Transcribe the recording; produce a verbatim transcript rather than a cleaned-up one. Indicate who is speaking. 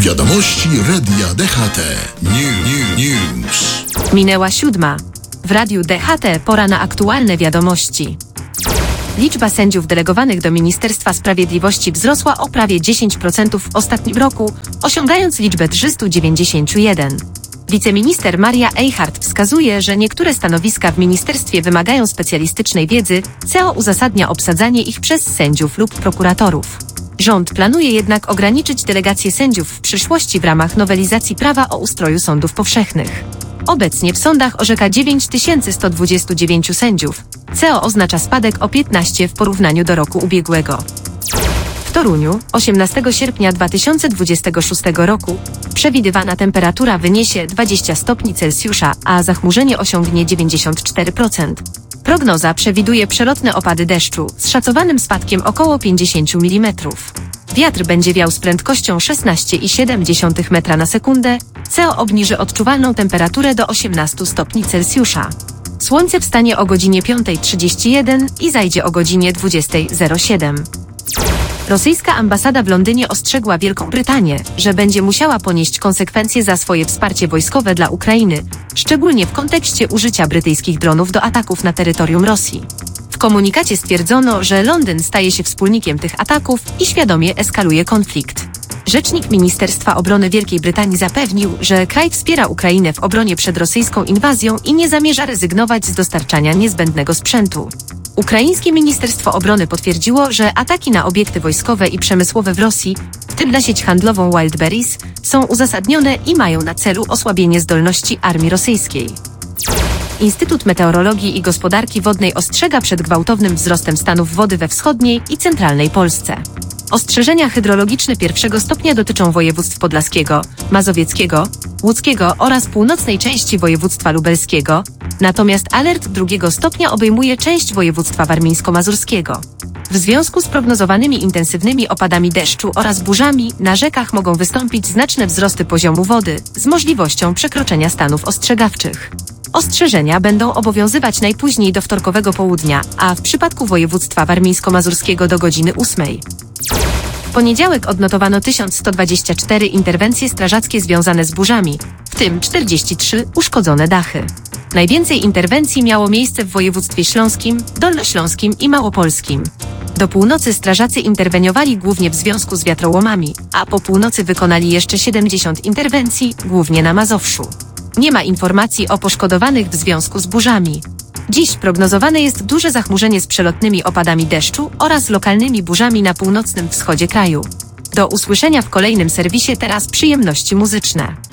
Speaker 1: Wiadomości Radia D H T. New, new, news.
Speaker 2: Minęła siódma. W Radiu D H T pora na aktualne wiadomości. Liczba sędziów delegowanych do Ministerstwa Sprawiedliwości wzrosła o prawie dziesięć procent w ostatnim roku, osiągając liczbę trzysta dziewięćdziesiąt jeden. Wiceminister Maria Eichhardt wskazuje, że niektóre stanowiska w ministerstwie wymagają specjalistycznej wiedzy, co uzasadnia obsadzanie ich przez sędziów lub prokuratorów. Rząd planuje jednak ograniczyć delegację sędziów w przyszłości w ramach nowelizacji prawa o ustroju sądów powszechnych. Obecnie w sądach orzeka dziewięć tysięcy sto dwadzieścia dziewięć sędziów, co oznacza spadek o piętnaście w porównaniu do roku ubiegłego. W Toruniu, osiemnastego sierpnia dwa tysiące dwudziestego szóstego roku, przewidywana temperatura wyniesie dwadzieścia stopni Celsjusza, a zachmurzenie osiągnie dziewięćdziesiąt cztery procent. Prognoza przewiduje przelotne opady deszczu z szacowanym spadkiem około pięćdziesiąt milimetrów. Wiatr będzie wiał z prędkością szesnaście przecinek siedem metra na sekundę, co obniży odczuwalną temperaturę do osiemnastu stopni Celsjusza. Słońce wstanie o godzinie piątej trzydzieści jeden i zajdzie o godzinie dwudziestej zero siedem. Rosyjska ambasada w Londynie ostrzegła Wielką Brytanię, że będzie musiała ponieść konsekwencje za swoje wsparcie wojskowe dla Ukrainy, szczególnie w kontekście użycia brytyjskich dronów do ataków na terytorium Rosji. W komunikacie stwierdzono, że Londyn staje się wspólnikiem tych ataków i świadomie eskaluje konflikt. Rzecznik Ministerstwa Obrony Wielkiej Brytanii zapewnił, że kraj wspiera Ukrainę w obronie przed rosyjską inwazją i nie zamierza rezygnować z dostarczania niezbędnego sprzętu. Ukraińskie Ministerstwo Obrony potwierdziło, że ataki na obiekty wojskowe i przemysłowe w Rosji, w tym na sieć handlową Wildberries, są uzasadnione i mają na celu osłabienie zdolności armii rosyjskiej. Instytut Meteorologii i Gospodarki Wodnej ostrzega przed gwałtownym wzrostem stanów wody we wschodniej i centralnej Polsce. Ostrzeżenia hydrologiczne pierwszego stopnia dotyczą województw podlaskiego, mazowieckiego, łódzkiego oraz północnej części województwa lubelskiego, natomiast alert drugiego stopnia obejmuje część województwa warmińsko-mazurskiego. W związku z prognozowanymi intensywnymi opadami deszczu oraz burzami na rzekach mogą wystąpić znaczne wzrosty poziomu wody z możliwością przekroczenia stanów ostrzegawczych. Ostrzeżenia będą obowiązywać najpóźniej do wtorkowego południa, a w przypadku województwa warmińsko-mazurskiego do godziny ósmej. W poniedziałek odnotowano tysiąc sto dwadzieścia cztery interwencje strażackie związane z burzami, w tym czterdzieści trzy uszkodzone dachy. Najwięcej interwencji miało miejsce w województwie śląskim, dolnośląskim i małopolskim. Do północy strażacy interweniowali głównie w związku z wiatrołomami, a po północy wykonali jeszcze siedemdziesiąt interwencji, głównie na Mazowszu. Nie ma informacji o poszkodowanych w związku z burzami. Dziś prognozowane jest duże zachmurzenie z przelotnymi opadami deszczu oraz lokalnymi burzami na północnym wschodzie kraju. Do usłyszenia w kolejnym serwisie, teraz przyjemności muzyczne.